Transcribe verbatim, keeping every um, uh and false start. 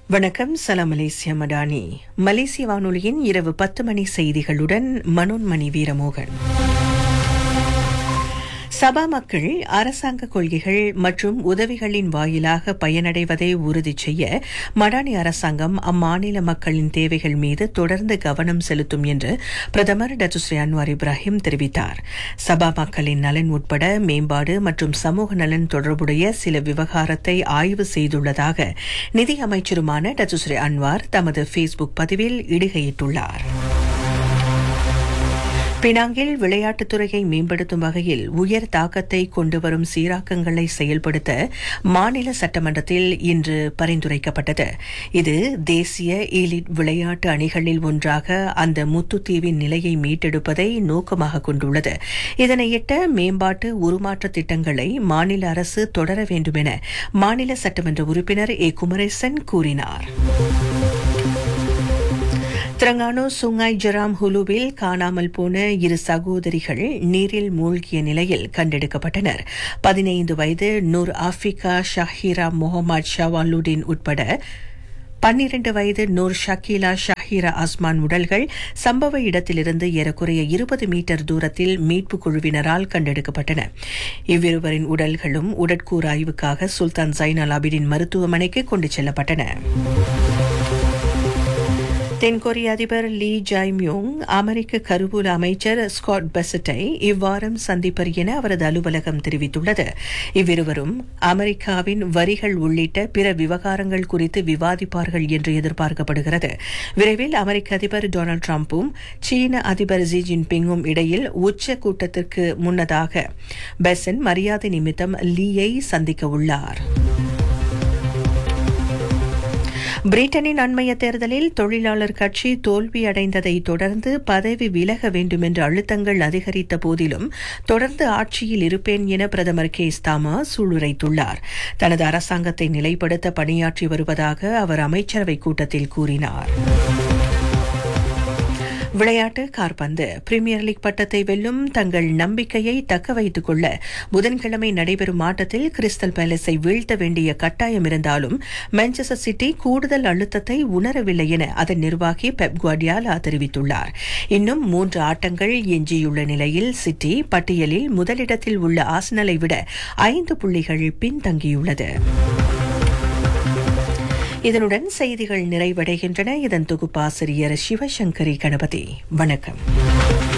வணக்கம். சலாம் மலேசியா மடானி. மலேசிய வானொலியின் இரவு பத்து மணி செய்திகளுடன் மனோன்மணி வீரமோகன். சபா மக்கள் அரசாங்க கொள்கைகள் மற்றும் உதவிகளின் வாயிலாக பயனடைவதை உறுதி செய்ய மடானி அரசாங்கம் அம்மாநில மக்களின் தேவைகள் மீது தொடர்ந்து கவனம் செலுத்தும் என்று பிரதமர் டத்து ஸ்ரீ அன்வார் இப்ராஹிம் தெரிவித்தார். சபா மக்களின் நலன் உட்பட மேம்பாடு மற்றும் சமூக நலன் தொடர்புடைய சில விவகாரத்தை ஆய்வு செய்துள்ளதாக நிதி அமைச்சருமான டத்து ஸ்ரீ அன்வார் தமது ஃபேஸ்புக் பதிவில் இடுகையிட்டுள்ளார். பினாங்கில் விளையாட்டுத் துறையை மேம்படுத்தும் வகையில் உயர் தாக்கத்தை கொண்டுவரும் சீராக்கங்களை செயல்படுத்த மாநில சட்டமன்றத்தில் இன்று பரிந்துரைக்கப்பட்டது. இது தேசிய எலிட் விளையாட்டு அணிகளில் ஒன்றாக அந்த முத்துத்தீவின் நிலையை மீட்டெடுப்பதை நோக்கமாக கொண்டுள்ளது. இதனையிட்ட மேம்பாட்டு உருமாற்ற திட்டங்களை மாநில அரசு தொடர வேண்டும் என மாநில சட்டமன்ற உறுப்பினர் ஏ குமரேசன் கூறினார். திரங்கானு சுங்காய் ஜராம் ஹுலுவில் காணாமல் போன இரு சகோதரிகள் நீரில் மூழ்கிய நிலையில் கண்டெடுக்கப்பட்டனர். பதினைந்து வயது நூர் ஆஃபிகா ஷஹீரா முகமது ஷவாலுடீன் உட்பட பன்னிரண்டு வயது நூர் ஷக்கீலா ஷஹீரா அஸ்மான் உடல்கள் சம்பவ இடத்திலிருந்து ஏறக்குறைய இருபது மீட்டர் தூரத்தில் மீட்புக் குழுவினரால் கண்டெடுக்கப்பட்டன. இவ்விருவரின் உடல்களும் உடற்கூறாய்வுக்காக சுல்தான் ஜைனல் ஆபிடின் மருத்துவமனைக்கு கொண்டு செல்லப்பட்டன. தென்கொரிய அதிபர் லீ ஜாய்மியோங் அமெரிக்க கருவூல அமைச்சர் ஸ்காட் பெசட்டை இவ்வாரம் சந்திப்பர் என அவரது அலுவலகம் தெரிவித்துள்ளது. இவ்விருவரும் அமெரிக்காவின் வரிகள் உள்ளிட்ட பிற விவகாரங்கள் குறித்து விவாதிப்பார்கள் என்று எதிர்பார்க்கப்படுகிறது. விரைவில் அமெரிக்க அதிபர் டொனால்டு டிரம்பும் சீன அதிபர் ஜி ஜின்பிங்கும் இடையில் உச்ச கூட்டத்திற்கு முன்னதாக பெசன் மரியாதை நிமித்தம் லீயை சந்திக்க உள்ளார். பிரிட்டனின் அண்மைய தேர்தலில் தொழிலாளர் கட்சி தோல்வியடைந்ததை தொடர்ந்து பதவி விலக வேண்டும் என்ற அழுத்தங்கள் அதிகரித்த போதிலும் தொடர்ந்து ஆட்சியில் இருப்பேன் என பிரதமர் கேஸ் தாமா சூளுரைத்துள்ளார். தனது அரசாங்கத்தை நிலைப்படுத்த பணியாற்றி வருவதாக அவர் அமைச்சரவைக் கூட்டத்தில் கூறினார். விளையாட்டு காற்பந்து பிரீமியர் லீக் பட்டத்தை வெல்லும் தங்கள் நம்பிக்கையை தக்க வைத்துக் கொள்ள புதன்கிழமை நடைபெறும் ஆட்டத்தில் கிறிஸ்டல் பேலஸை வீழ்த்த வேண்டிய கட்டாயம் இருந்தாலும் மான்செஸ்டர் சிட்டி கூடுதல் அழுத்தத்தை உணரவில்லை என அதன் நிர்வாகி பெப் குவார்டியோலா தெரிவித்துள்ளார். இன்னும் மூன்று ஆட்டங்கள் எஞ்சியுள்ள நிலையில் சிட்டி பட்டியலில் முதலிடத்தில் உள்ள ஆர்சனலை விட ஐந்து புள்ளிகள் பின்தங்கியுள்ளது. இதனுடன் செய்திகள் நிறைவடைகின்றன. இதன் தொகுப்பாசிரியர் சிவசங்கரி கணபதி. வணக்கம்.